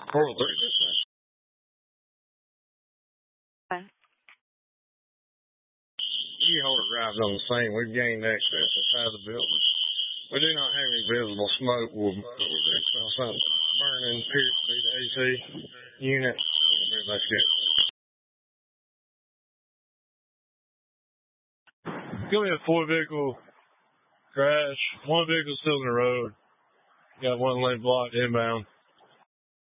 E-Holder drives on the scene. We've gained access inside the building. We do not have any visible smoke or something burning through the AC unit. Let's get it. Gonna be a 4-vehicle crash. One vehicle still in the road. Got one lane blocked inbound.